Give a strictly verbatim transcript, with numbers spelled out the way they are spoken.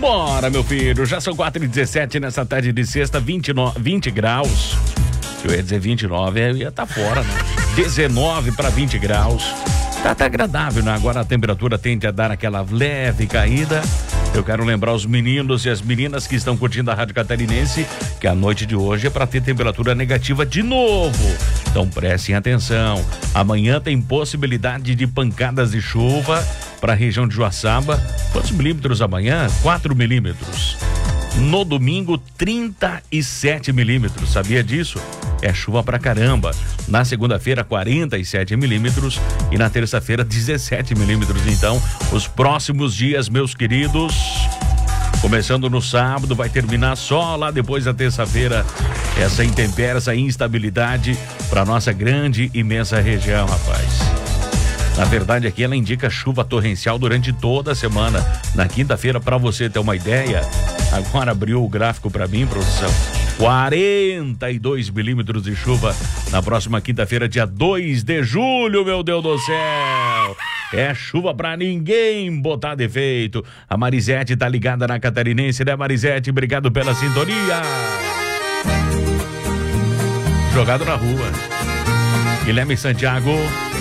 Bora, meu filho, já são quatro e dezessete nessa tarde de sexta, vinte e nove, vinte graus. Eu ia dizer vinte e nove, eu ia estar tá fora, né? dezenove para vinte graus. Tá, tá agradável, né? Agora a temperatura tende a dar aquela leve caída. Eu quero lembrar os meninos e as meninas que estão curtindo a Rádio Catarinense que a noite de hoje é para ter temperatura negativa de novo. Então prestem atenção. Amanhã tem possibilidade de pancadas de chuva para a região de Joaçaba. Quantos milímetros amanhã? quatro milímetros. No domingo, trinta e sete milímetros. Sabia disso? É chuva pra caramba. Na segunda-feira, quarenta e sete milímetros e na terça-feira, dezessete milímetros. Então, os próximos dias, meus queridos, começando no sábado, vai terminar só lá depois da terça-feira. Essa intempérie, essa instabilidade para nossa grande, imensa região, rapaz. Na verdade, aqui ela indica chuva torrencial durante toda a semana. Na quinta-feira, para você ter uma ideia, agora abriu o gráfico para mim, produção. quarenta e dois milímetros de chuva na próxima quinta-feira, dia dois de julho, meu Deus do céu. É chuva pra ninguém botar defeito. A Marisete tá ligada na Catarinense, né, Marisete? Obrigado pela sintonia. Jogado na rua. Guilherme Santiago.